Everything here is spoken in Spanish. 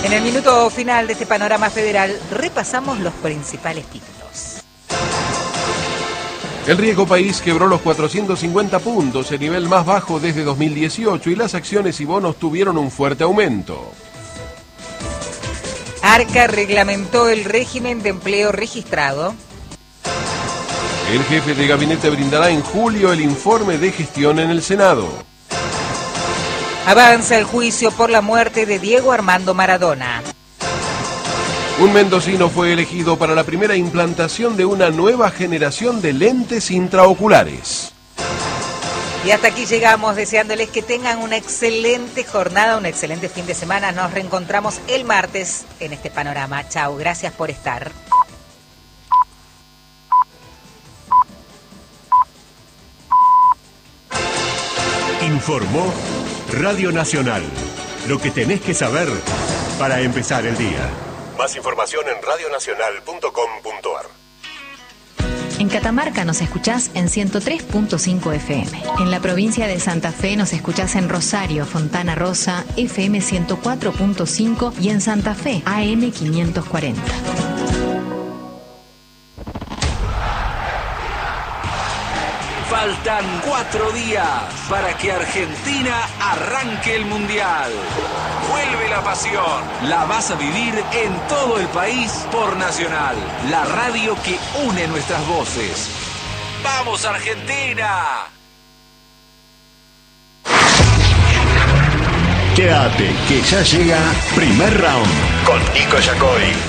En el minuto final de este panorama federal repasamos los principales títulos. El riesgo país quebró los 450 puntos, el nivel más bajo desde 2018, y las acciones y bonos tuvieron un fuerte aumento. Arca reglamentó el régimen de empleo registrado. El jefe de gabinete brindará en julio el informe de gestión en el Senado. Avanza el juicio por la muerte de Diego Armando Maradona. Un mendocino fue elegido para la primera implantación de una nueva generación de lentes intraoculares. Y hasta aquí llegamos, deseándoles que tengan una excelente jornada, un excelente fin de semana. Nos reencontramos el martes en este panorama. Chau, gracias por estar. Informó Radio Nacional. Lo que tenés que saber para empezar el día. Más información en radionacional.com.ar. En Catamarca nos escuchás en 103.5 FM. En la provincia de Santa Fe nos escuchás en Rosario, Fontana Rosa, FM 104.5 y en Santa Fe, AM 540. Faltan 4 días para que Argentina arranque el Mundial. Vuelve la pasión. La vas a vivir en todo el país por Nacional, la radio que une nuestras voces. ¡Vamos, Argentina! Quédate, que ya llega Primer Round con Nico Yacoy.